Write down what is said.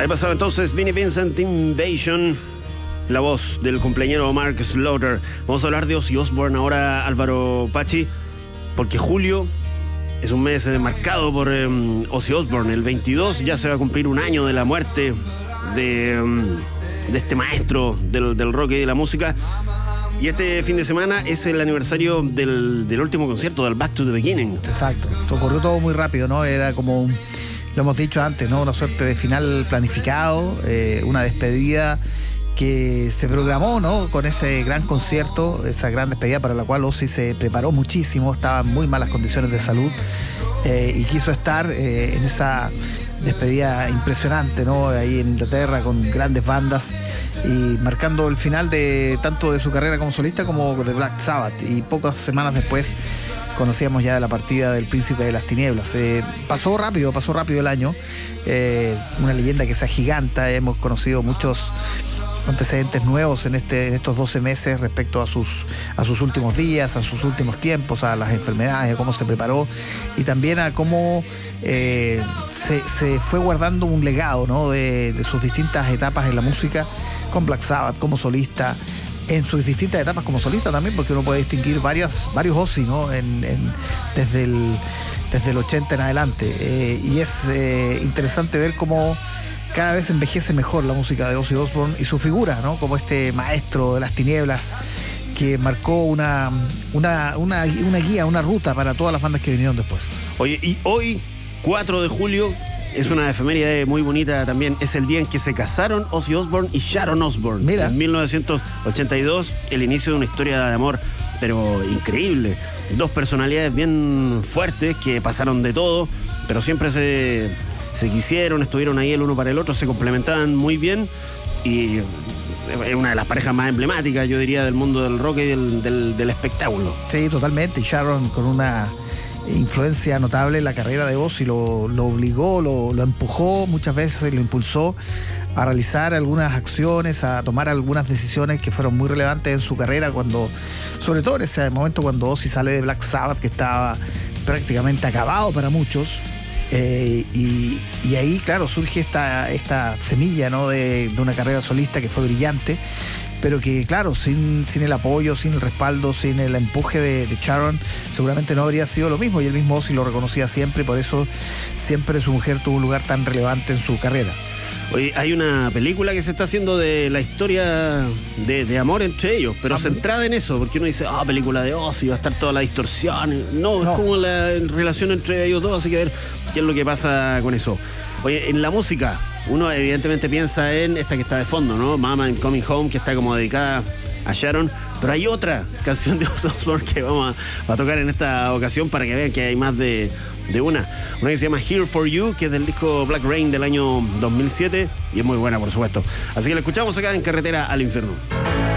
Ahí pasaba entonces Vinnie Vincent Invasion, la voz del cumpleañero Mark Slaughter. Vamos a hablar de Ozzy Osbourne ahora, Álvaro Pachi, porque julio es un mes marcado por Ozzy Osbourne. El 22 ya se va a cumplir un año de la muerte de este maestro del rock y de la música. Y este fin de semana es el aniversario del último concierto, del Back to the Beginning. Exacto, esto ocurrió todo muy rápido, ¿no? Era como, lo hemos dicho antes, ¿no? Una suerte de final planificado, una despedida que se programó, ¿no? Con ese gran concierto, esa gran despedida para la cual Ozzy se preparó muchísimo, estaba en muy malas condiciones de salud y quiso estar en esa despedida impresionante, ¿no? Ahí en Inglaterra con grandes bandas y marcando el final de tanto de su carrera como solista como de Black Sabbath. Y pocas semanas después conocíamos ya de la partida del Príncipe de las Tinieblas. Pasó rápido el año, una leyenda que se agiganta. Hemos conocido muchos antecedentes nuevos en estos 12 meses respecto a sus últimos días, a sus últimos tiempos, a las enfermedades, a cómo se preparó y también a cómo se fue guardando un legado, ¿no? de sus distintas etapas en la música, con Black Sabbath como solista, en sus distintas etapas como solista también, porque uno puede distinguir varios Ozzy, ¿no? desde el 80 en adelante, y es interesante ver cómo cada vez envejece mejor la música de Ozzy Osbourne y su figura, ¿no? Como este maestro de las tinieblas que marcó una guía, una ruta para todas las bandas que vinieron después. Oye, y hoy, 4 de julio, es una efeméride muy bonita también. Es el día en que se casaron Ozzy Osbourne y Sharon Osbourne. Mira. En 1982, el inicio de una historia de amor, pero increíble. Dos personalidades bien fuertes que pasaron de todo, pero siempre se quisieron, estuvieron ahí el uno para el otro, se complementaban muy bien y es una de las parejas más emblemáticas, yo diría, del mundo del rock y del espectáculo. Sí, totalmente. Y Sharon con una influencia notable en la carrera de Ozzy, lo obligó, lo empujó, muchas veces lo impulsó a realizar algunas acciones, a tomar algunas decisiones que fueron muy relevantes en su carrera, sobre todo en ese momento cuando Ozzy sale de Black Sabbath, que estaba prácticamente acabado para muchos. Y ahí, claro, surge esta semilla, ¿no? de una carrera solista que fue brillante, pero que, claro, sin el apoyo, sin el respaldo, sin el empuje de Sharon, seguramente no habría sido lo mismo, y el mismo Ozzy lo reconocía siempre, y por eso siempre su mujer tuvo un lugar tan relevante en su carrera. Oye, hay una película que se está haciendo de la historia de amor entre ellos, pero centrada en eso, porque uno dice, película de Ozzy, va a estar toda la distorsión. No, es como la relación entre ellos dos, así que a ver qué es lo que pasa con eso. Oye, en la música, uno evidentemente piensa en esta que está de fondo, ¿no? Mama I'm Coming Home, que está como dedicada a Sharon, pero hay otra canción de Ozzy Osbourne que vamos a tocar en esta ocasión para que vean que hay más de una que se llama Here For You, que es del disco Black Rain del año 2007 y es muy buena, por supuesto. Así que la escuchamos acá en Carretera al Infierno.